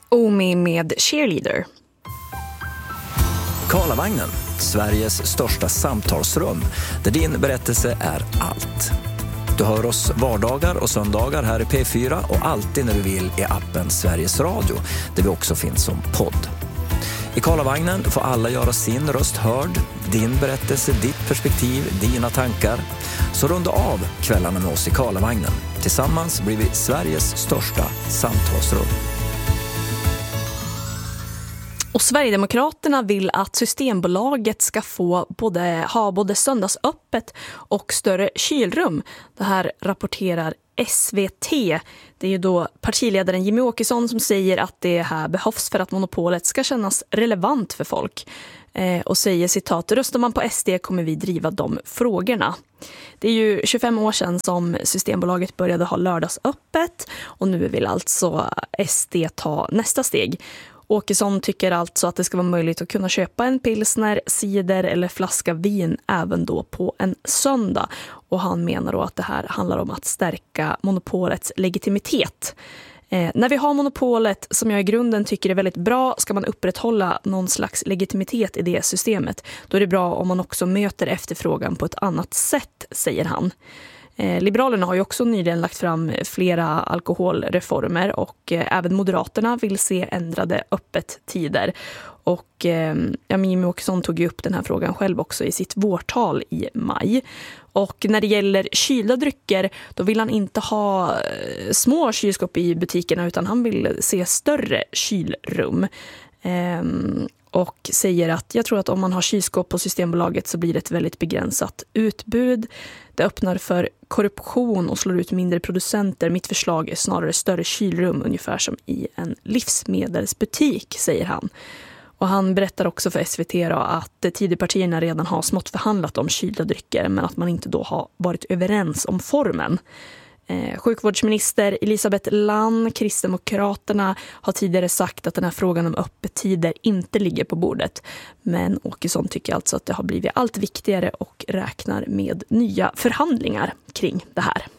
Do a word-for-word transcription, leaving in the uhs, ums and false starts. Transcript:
Omi med Cheerleader. Karlavagnen, Sveriges största samtalsrum, där din berättelse är allt. Du hör oss vardagar och söndagar här i P fyra och alltid när du vill i appen Sveriges Radio, där vi också finns som podd. I Karlavagnen får alla göra sin röst hörd, din berättelse, ditt perspektiv, dina tankar. Så runda av kvällarna med oss i Karlavagnen. Tillsammans blir vi Sveriges största samtalsrum. Och Sverigedemokraterna vill att Systembolaget ska få både, ha både söndagsöppet och större kylrum. Det här rapporterar S V T. Det är ju då partiledaren Jimmie Åkesson som säger att det här behövs för att monopolet ska kännas relevant för folk. Eh, och säger citat, röstar man på S D kommer vi driva de frågorna. Det är ju tjugofem år sedan som Systembolaget började ha lördagsöppet och nu vill alltså S D ta nästa steg. Åkesson tycker alltså att det ska vara möjligt att kunna köpa en pilsner, cider eller flaska vin även då på en söndag. Och han menar då att det här handlar om att stärka monopolets legitimitet. Eh, när vi har monopolet, som jag i grunden tycker är väldigt bra, ska man upprätthålla någon slags legitimitet i det systemet. Då är det bra om man också möter efterfrågan på ett annat sätt, säger han. Liberalerna har ju också nyligen lagt fram flera alkoholreformer och eh, även Moderaterna vill se ändrade öppettider. Och eh, Jimmie Åkesson tog ju upp den här frågan själv också i sitt vårtal i maj. Och när det gäller kylda drycker, då vill han inte ha eh, små kylskåp i butikerna utan han vill se större kylrum. Eh, och säger att jag tror att om man har kylskåp på Systembolaget så blir det ett väldigt begränsat utbud. Det öppnar för korruption och slår ut mindre producenter. Mitt förslag är snarare större kylrum, ungefär som i en livsmedelsbutik, säger han. Och han berättar också för S V T då att Tidöpartierna redan har smått förhandlat om kylda drycker men att man inte då har varit överens om formen. Eh, sjukvårdsminister Elisabeth Lann, Kristdemokraterna, har tidigare sagt att den här frågan om öppettider inte ligger på bordet. Men Åkesson tycker alltså att det har blivit allt viktigare och räknar med nya förhandlingar kring det här.